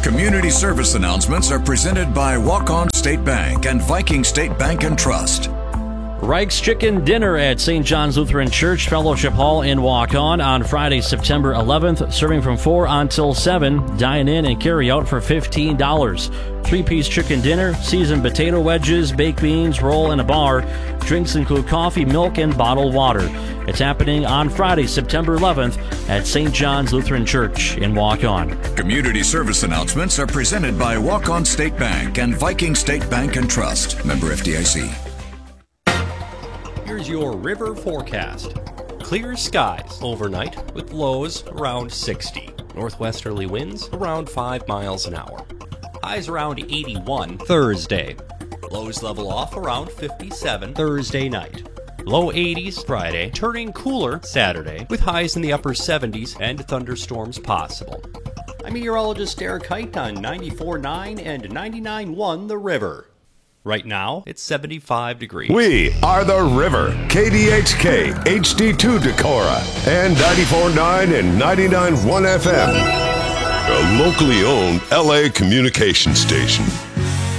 Community service announcements are presented by Walk-On State Bank and Viking State Bank and Trust. Reich's Chicken Dinner at St. John's Lutheran Church Fellowship Hall in Walk-On Friday, September 11th, serving from 4 until 7. Dine in and carry out for $15. 3-piece chicken dinner, seasoned potato wedges, baked beans, roll, and a bar. Drinks include coffee, milk, and bottled water. It's happening on Friday, September 11th at St. John's Lutheran Church in Walk-On. Community service announcements are presented by Walk-On State Bank and Viking State Bank and Trust. Member FDIC. Here's your river forecast. Clear skies overnight with lows around 60. Northwesterly winds around 5 miles an hour. Highs around 81 Thursday. Lows level off around 57 Thursday night. Low 80s Friday, turning cooler Saturday with highs in the upper 70s and thunderstorms possible. I'm meteorologist Derek Height on 94.9 and 99.1 The River. Right now, it's 75 degrees. We are The River, KDHK, HD2 Decorah, and 94.9 and 99.1 FM. A locally owned LA communication station.